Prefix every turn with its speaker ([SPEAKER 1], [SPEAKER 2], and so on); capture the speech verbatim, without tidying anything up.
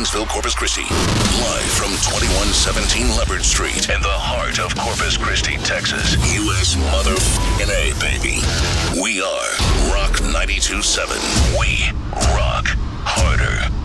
[SPEAKER 1] Gainesville, Corpus Christi. Live from twenty-one seventeen Leopard Street in the heart of Corpus Christi, Texas. U S motherfucking A, baby. We are Rock ninety-two point seven. We rock harder.